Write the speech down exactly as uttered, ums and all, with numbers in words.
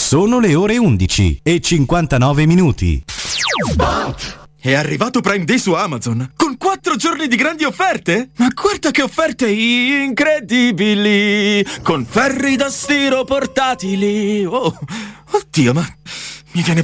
Sono le ore undici e cinquantanove minuti. È arrivato Prime Day su Amazon con quattro giorni di grandi offerte? Ma guarda che offerte incredibili! Con ferri da stiro portatili! Oh, oddio, ma mi viene